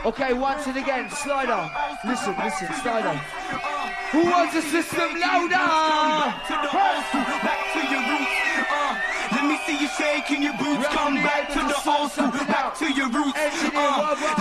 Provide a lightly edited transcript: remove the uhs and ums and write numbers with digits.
Okay, once and again, Slider. Listen, Slider. Who wants the system louder? To the old school, back to your roots. Let me see you shaking your boots. Come back to the old school,